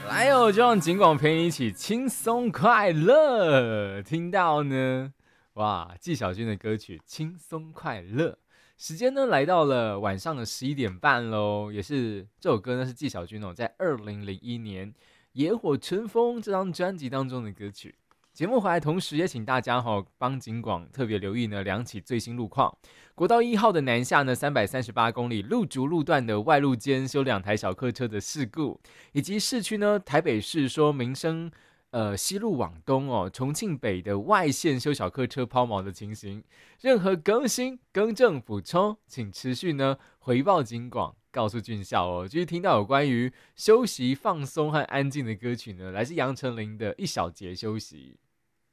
来哦，就让景广陪你一起轻松快乐。听到呢，哇，纪晓君的歌曲《轻松快乐》。时间呢来到了晚上的11点半喽，也是这首歌呢是纪晓君在2001年《野火春风》这张专辑当中的歌曲。节目回来同时也请大家帮警广特别留意呢两起最新路况。国道1号的南下呢338公里路竹路段的外路间修2台小客车的事故，以及市区呢台北市说民生西路往东重庆北的外线修小客车抛锚的情形。任何更新、更正、补充，请持续呢回报警广，告诉俊孝继续听到有关于休息、放松和安静的歌曲呢，来自杨丞琳的《一小节休息》。